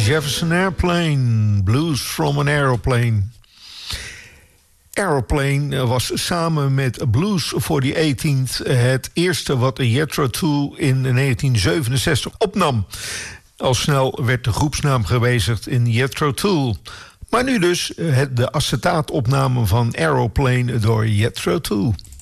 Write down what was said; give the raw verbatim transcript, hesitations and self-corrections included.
Jefferson Airplane, Blues from an Aeroplane. Aeroplane was samen met Blues for the eighteenth het eerste wat Jethro Tull in negentien zevenenzestig opnam. Al snel werd de groepsnaam gewijzigd in Jethro Tull. Maar nu dus de acetaatopname van Aeroplane door Jethro Tull.